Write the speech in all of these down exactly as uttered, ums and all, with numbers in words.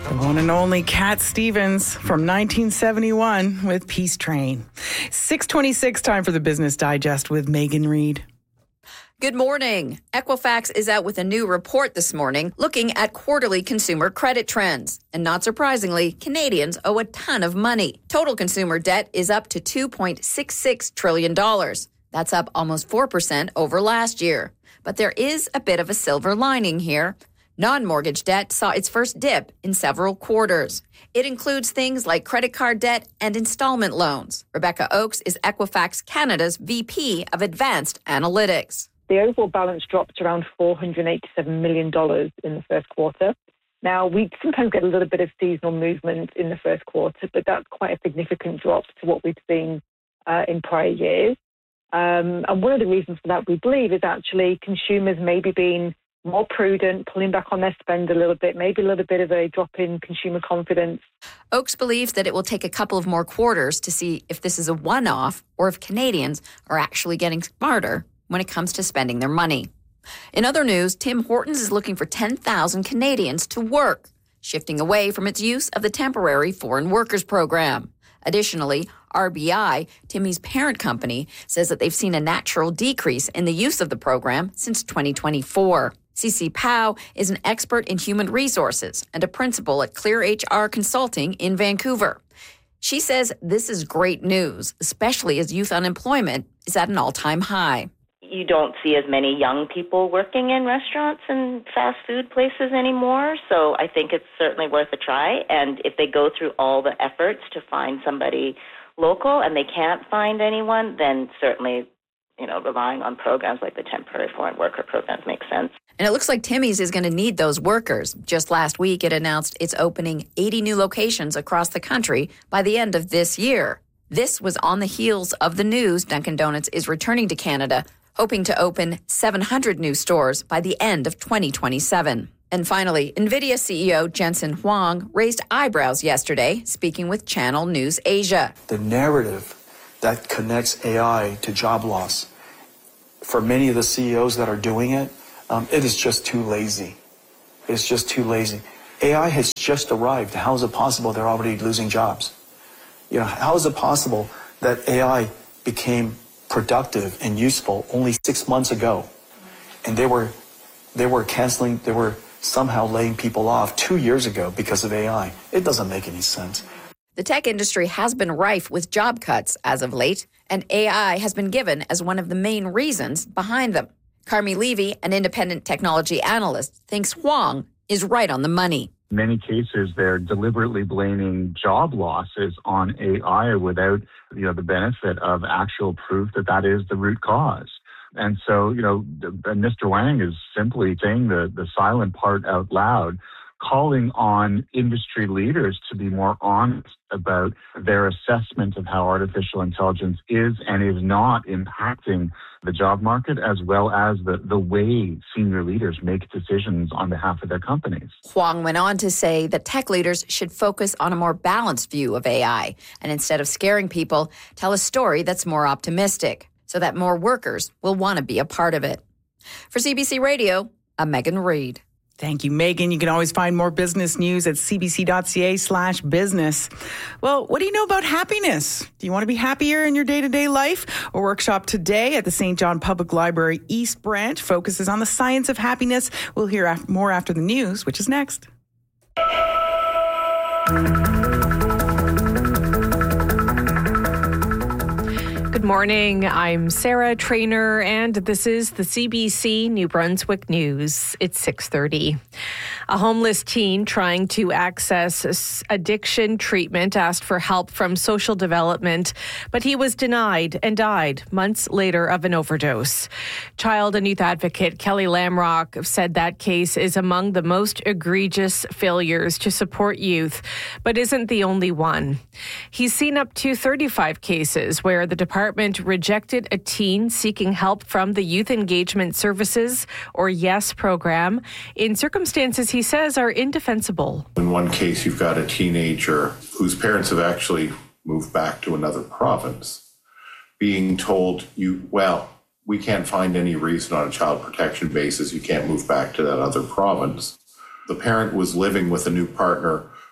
The one and only Cat Stevens from nineteen seventy-one with Peace Train. six twenty-six, time for the Business Digest with Megan Reid. Good morning. Equifax is out with a new report this morning looking at quarterly consumer credit trends. And not surprisingly, Canadians owe a ton of money. Total consumer debt is up to two point six six trillion dollars. That's up almost four percent over last year. But there is a bit of a silver lining here. Non-mortgage debt saw its first dip in several quarters. It includes things like credit card debt and installment loans. Rebecca Oakes is Equifax Canada's V P of Advanced Analytics. The overall balance dropped around four hundred eighty-seven million dollars in the first quarter. Now, we sometimes get a little bit of seasonal movement in the first quarter, but that's quite a significant drop to what we've seen uh, in prior years. Um, and one of the reasons for that, we believe, is actually consumers maybe being more prudent, pulling back on their spend a little bit, maybe a little bit of a drop in consumer confidence. Oakes believes that it will take a couple of more quarters to see if this is a one-off or if Canadians are actually getting smarter when it comes to spending their money. In other news, Tim Hortons is looking for ten thousand Canadians to work, shifting away from its use of the temporary foreign workers program. Additionally, R B I, Timmy's parent company, says that they've seen a natural decrease in the use of the program since twenty twenty-four. Cece Powell is an expert in human resources and a principal at Clear H R Consulting in Vancouver. She says this is great news, especially as youth unemployment is at an all-time high. You don't see as many young people working in restaurants and fast food places anymore, so I think it's certainly worth a try. And if they go through all the efforts to find somebody local and they can't find anyone, then certainly, you know, relying on programs like the temporary foreign worker programs makes sense. And it looks like Timmy's is going to need those workers. Just last week, it announced it's opening eighty new locations across the country by the end of this year. This was on the heels of the news Dunkin' Donuts is returning to Canada, hoping to open seven hundred new stores by the end of twenty twenty-seven. And finally, NVIDIA C E O Jensen Huang raised eyebrows yesterday, speaking with Channel News Asia. The narrative that connects A I to job loss, for many of the C E Os that are doing it, um, it is just too lazy. It's just too lazy. A I has just arrived. How is it possible they're already losing jobs? You know, how is it possible that A I became productive and useful only six months ago, and they were they were canceling, they were somehow laying people off two years ago because of A I? It doesn't make any sense. The tech industry has been rife with job cuts as of late, and A I has been given as one of the main reasons behind them. Carmi Levy, an independent technology analyst, thinks Huang is right on the money. In many cases, they're deliberately blaming job losses on A I without, you know, the benefit of actual proof that that is the root cause. And so, you know, and Mister Wang is simply saying the, the silent part out loud, calling on industry leaders to be more honest about their assessment of how artificial intelligence is and is not impacting the job market, as well as the, the way senior leaders make decisions on behalf of their companies. Huang went on to say that tech leaders should focus on a more balanced view of A I and instead of scaring people, tell a story that's more optimistic so that more workers will want to be a part of it. For C B C Radio, I'm Megan Reid. Thank you, Megan. You can always find more business news at cbc.ca slash business. Well, what do you know about happiness? Do you want to be happier in your day-to-day life? A workshop today at the Saint John Public Library East Branch focuses on the science of happiness. We'll hear more after the news, which is next. Good morning. I'm Sarah Trainer, and this is the C B C New Brunswick News. It's six thirty. A homeless teen trying to access addiction treatment asked for help from social development, but he was denied and died months later of an overdose. Child and youth advocate Kelly Lamrock said that case is among the most egregious failures to support youth, but isn't the only one. He's seen up to thirty-five cases where the department rejected a teen seeking help from the Youth Engagement Services, or YES program, in circumstances he says are indefensible. In one case, you've got a teenager whose parents have actually moved back to another province, being told, you, well, we can't find any reason on a child protection basis you can't move back to that other province. The parent was living with a new partner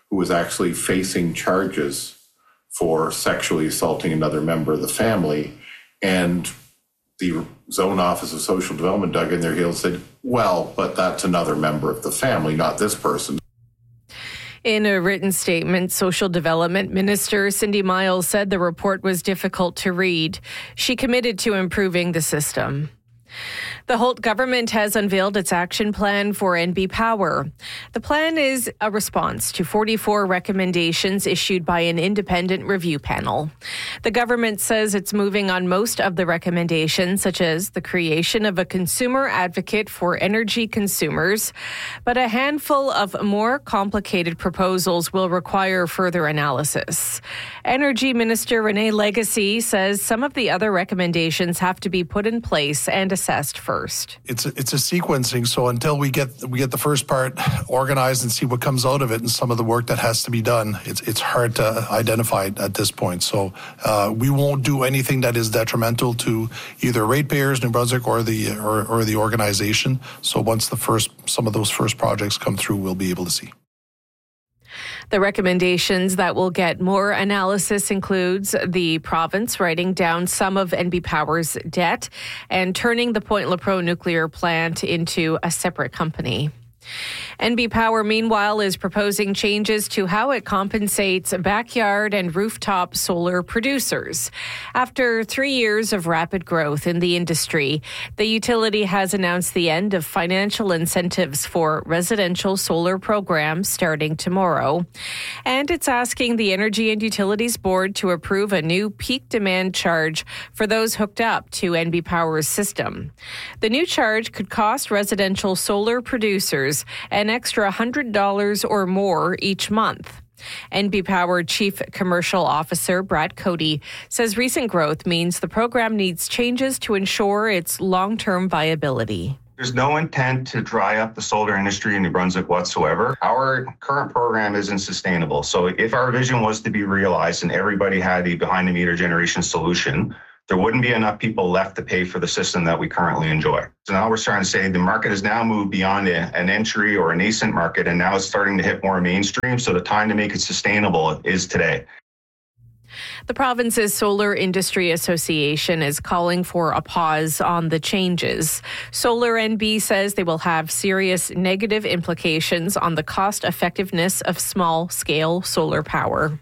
who was actually facing charges for sexually assaulting another member of the family. And the Zone Office of Social Development dug in their heels and said, well, but that's another member of the family, not this person. In a written statement, Social Development Minister Cindy Miles said the report was difficult to read. She committed to improving the system. The Holt government has unveiled its action plan for N B Power. The plan is a response to forty-four recommendations issued by an independent review panel. The government says it's moving on most of the recommendations, such as the creation of a consumer advocate for energy consumers, but a handful of more complicated proposals will require further analysis. Energy Minister Renee Legacy says some of the other recommendations have to be put in place and assessed first. It's a, it's a sequencing. So until we get we get the first part organized and see what comes out of it and some of the work that has to be done, it's it's hard to identify at this point. So uh, we won't do anything that is detrimental to either ratepayers, New Brunswick, or the or, or the organization. So once the first some of those first projects come through, we'll be able to see. The recommendations that will get more analysis includes the province writing down some of N B Power's debt and turning the Point Lepreau nuclear plant into a separate company. N B Power, meanwhile, is proposing changes to how it compensates backyard and rooftop solar producers. After three years of rapid growth in the industry, the utility has announced the end of financial incentives for residential solar programs starting tomorrow. And it's asking the Energy and Utilities Board to approve a new peak demand charge for those hooked up to N B Power's system. The new charge could cost residential solar producers an extra one hundred dollars or more each month. N B Power Chief Commercial Officer Brad Cody says recent growth means the program needs changes to ensure its long-term viability. There's no intent to dry up the solar industry in New Brunswick whatsoever. Our current program isn't sustainable. So if our vision was to be realized and everybody had a behind-the-meter generation solution, there wouldn't be enough people left to pay for the system that we currently enjoy. So now we're starting to say the market has now moved beyond a, an entry or a nascent market, and now it's starting to hit more mainstream. So the time to make it sustainable is today. The province's Solar Industry Association is calling for a pause on the changes. Solar N B says they will have serious negative implications on the cost effectiveness of small-scale solar power.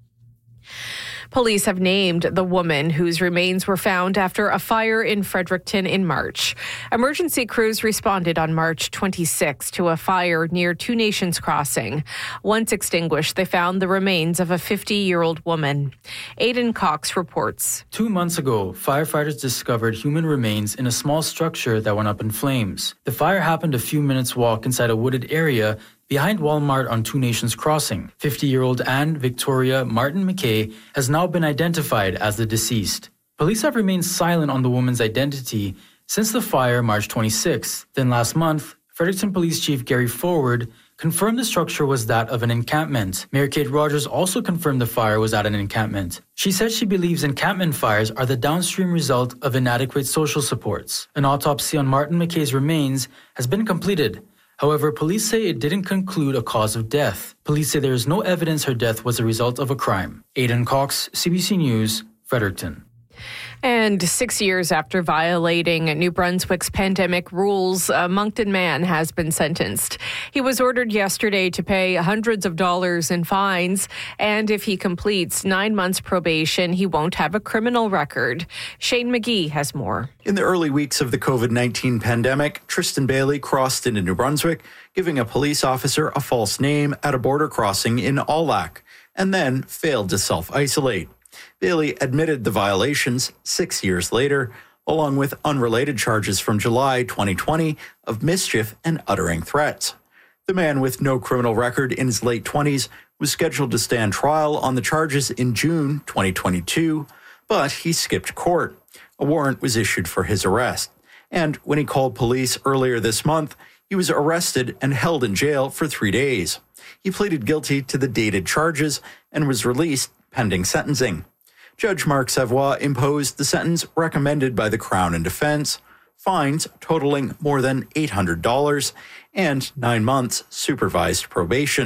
Police have named the woman whose remains were found after a fire in Fredericton in March. Emergency crews responded on March twenty-sixth to a fire near Two Nations Crossing. Once extinguished, they found the remains of a fifty-year-old woman. Aidan Cox reports. Two months ago, firefighters discovered human remains in a small structure that went up in flames. The fire happened a few minutes' walk inside a wooded area behind Walmart on Two Nations Crossing. fifty-year-old Anne Victoria Martin McKay has now been identified as the deceased. Police have remained silent on the woman's identity since the fire March twenty-sixth. Then last month, Fredericton Police Chief Gary Forward confirmed the structure was that of an encampment. Mayor Kate Rogers also confirmed the fire was at an encampment. She said she believes encampment fires are the downstream result of inadequate social supports. An autopsy on Martin McKay's remains has been completed. However, police say it didn't conclude a cause of death. Police say there is no evidence her death was a result of a crime. Aidan Cox, C B C News, Fredericton. And six years after violating New Brunswick's pandemic rules, a Moncton man has been sentenced. He was ordered yesterday to pay hundreds of dollars in fines, and if he completes nine months probation, he won't have a criminal record. Shane McGee has more. In the early weeks of the covid nineteen pandemic, Tristan Bailey crossed into New Brunswick, giving a police officer a false name at a border crossing in Aulac, and then failed to self-isolate. Bailey admitted the violations six years later, along with unrelated charges from July twenty twenty of mischief and uttering threats. The man with no criminal record in his late twenties was scheduled to stand trial on the charges in June twenty twenty-two, but he skipped court. A warrant was issued for his arrest. And when he called police earlier this month, he was arrested and held in jail for three days. He pleaded guilty to the dated charges and was released pending sentencing. Judge Mark Savoy imposed the sentence recommended by the Crown and Defence, fines totaling more than eight hundred dollars, and nine months supervised probation.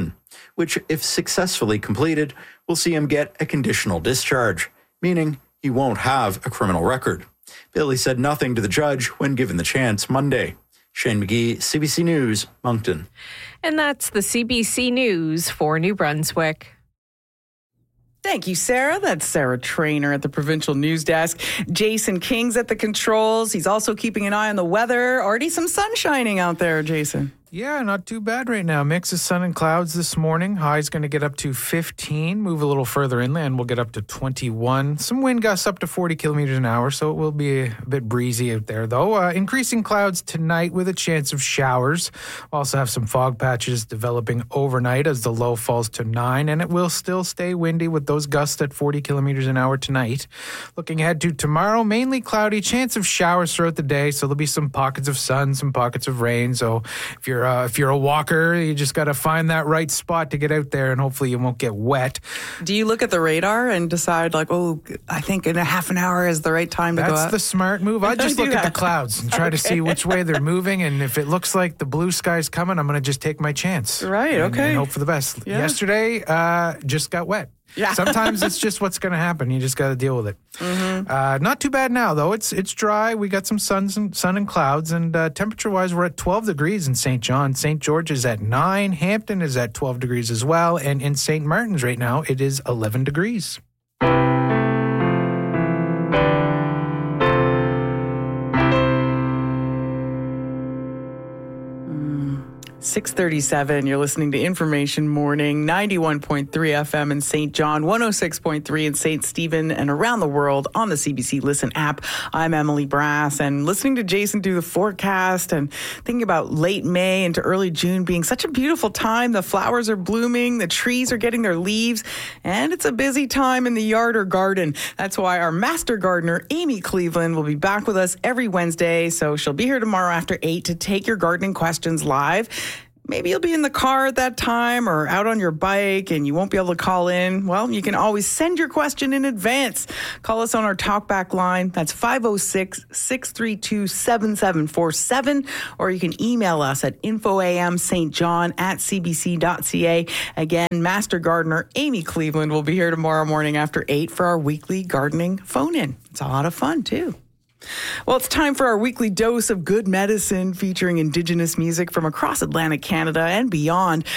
which, if successfully completed, will see him get a conditional discharge, meaning he won't have a criminal record. Bailey said nothing to the judge when given the chance Monday. Shane McGee, C B C News, Moncton. And that's the C B C News for New Brunswick. Thank you, Sarah. That's Sarah Trainer at the Provincial News Desk. Jason King's at the controls. He's also keeping an eye on the weather. Already some sun shining out there, Jason. Yeah, not too bad right now. Mix of sun and clouds this morning. High's going to get up to fifteen. Move a little further inland, we'll get up to twenty-one. Some wind gusts up to forty kilometers an hour, so it will be a bit breezy out there, though. Uh, increasing clouds tonight with a chance of showers. We'll also have some fog patches developing overnight as the low falls to nine, and it will still stay windy with those gusts at forty kilometers an hour tonight. Looking ahead to tomorrow, mainly cloudy, chance of showers throughout the day, so there'll be some pockets of sun, some pockets of rain. So if you're Uh, if you're a walker, you just got to find that right spot to get out there, and hopefully you won't get wet. Do you look at the radar and decide, like, oh, I think in a half an hour is the right time to That's go out? That's the smart move. I just Do look that. at the clouds and try Okay. to see which way they're moving, and if it looks like the blue sky's coming, I'm going to just take my chance. Right, and, okay. And hope for the best. Yeah. Yesterday, uh, just got wet. Yeah. Sometimes it's just what's going to happen. You just got to deal with it. Mm-hmm. Uh, not too bad now, though. It's it's dry. We got some suns and, sun and clouds. And uh, temperature-wise, we're at twelve degrees in Saint John. Saint George is at nine. Hampton is at twelve degrees as well. And in Saint Martin's right now, it is eleven degrees. six thirty-seven, you're listening to Information Morning, ninety-one point three F M in Saint John, one oh six point three in Saint Stephen, and around the world on the C B C Listen app. I'm Emily Brass, and listening to Jason do the forecast and thinking about late May into early June being such a beautiful time. The flowers are blooming, the trees are getting their leaves, and it's a busy time in the yard or garden. That's why our master gardener, Amy Cleveland, will be back with us every Wednesday, so she'll be here tomorrow after eight to take your gardening questions live. Maybe you'll be in the car at that time or out on your bike and you won't be able to call in. Well, you can always send your question in advance. Call us on our talkback line. That's five oh six, six three two, seven seven four seven. Or you can email us at infoamstjohn at cbc.ca. Again, Master Gardener Amy Cleveland will be here tomorrow morning after eight for our weekly gardening phone-in. It's a lot of fun, too. Well, it's time for our weekly dose of good medicine featuring Indigenous music from across Atlantic Canada and beyond.